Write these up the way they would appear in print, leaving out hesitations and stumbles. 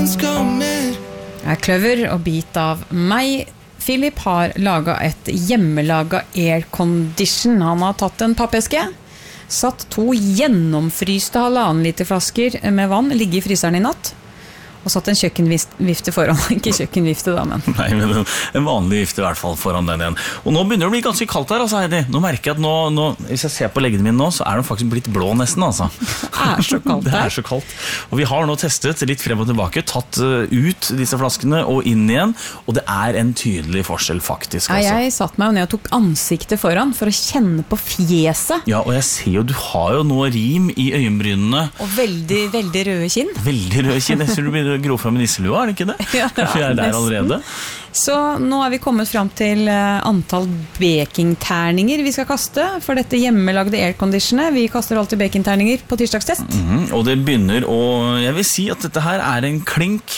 Kløver og bit av meg. Philip har laget et hjemmelaget aircondition. Han har tatt en pappeske, satt 2 gjennomfryste 1,5 liter flasker med vann, ligge i fryseren i natt, og satt en kjøkkenvifte foran. Ikke kjøkkenvifte da, men Nei, men en vanlig vifte I hvert fall foran den igjen. Og nå begynner det å bli ganske kaldt her, altså, Heidi. Nå merker jeg at nå, hvis jeg ser på leggene mine nå, så den faktisk blitt blå nesten, altså. Det så kaldt Det så kaldt. Og vi har nå testet litt frem og tilbake, tatt ut disse flaskene og inn igjen, og det en tydelig forskjell faktisk, altså. Ja, jeg satt meg ned og tok ansiktet foran for å kjenne på fjeset. Ja, og jeg ser jo, du har jo nå rim I øyenbrynene. Og veldig, veldig røde kinn. Veldig røde kinn. Jeg ser du begynner å gro frem I nisselua, det ikke det? Ja, Kanskje jeg der allerede? Så nå vi kommet frem til antall bakingterninger vi skal kaste for dette hjemmelagde airconditionet. Vi kaster alltid bakingterninger på tirsdagstest. Og det begynner å, jeg vil si at dette her en klink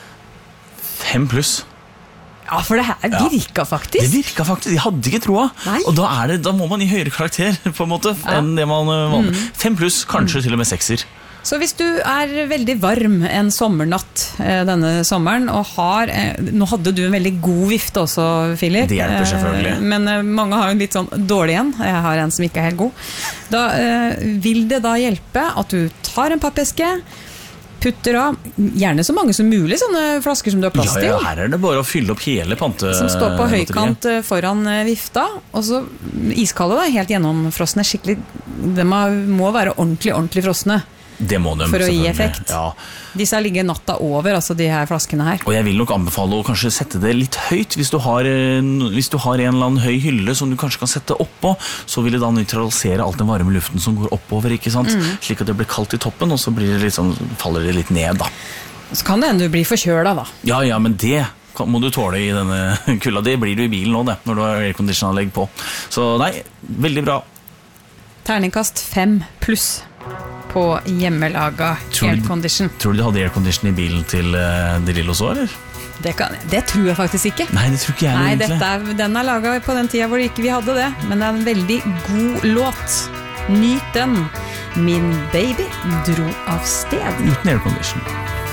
5+. Ja, for det her virka faktisk. Det virka faktisk, jeg hadde ikke troa. Nei. Og da må man I høyere karakter på en måte enn det man vanlig. 5+, kanskje til og med 6'er. Så hvis du veldig varm en sommernatt denne sommeren, og nå hadde du en veldig god vifte også, Philip. Det hjelper selvfølgelig. Men mange har jo litt sånn dårlig en. Jeg har en som ikke helt god. Da vil det da hjelpe at du tar en pappeske, putter av, gjerne så mange som mulig, sånne flasker som du har plass til. Ja, her det bare å fylle opp hele pante. Som står på høykant foran vifta, og så iskalde da, helt gjennomfrosne, skikkelig, de må være ordentlig frosne. Det må de, for å gi effekt. Ja. Disse ligger natta over, altså de her flaskene her. Og jeg vil nok anbefale å kanskje sette det litt høyt. Hvis du har en eller annen høy hylle som du kanskje kan sette oppå, så vil det da nøytralisere alt den varme luften som går oppover, ikke sant? Slik at det blir kaldt I toppen, og så blir det litt sånn, faller det litt ned da. Så kan det enda du blir forkjøla da. Ja, men det må du tåle I denne kulda. Det blir du I bilen nå, det, når du har aircondition-anlegg på. Så nei, veldig bra. Terningkast 5+ på hjemmelaga aircondition. Tror du de hadde aircondition I bilen til De Lillos også, eller? Det tror jeg faktisk ikke. Nei, det tror ikke jeg egentlig. Den laget på den tiden hvor ikke vi hadde det, men det en veldig god låt. Nyt den. Min baby dro av sted. Uten aircondition.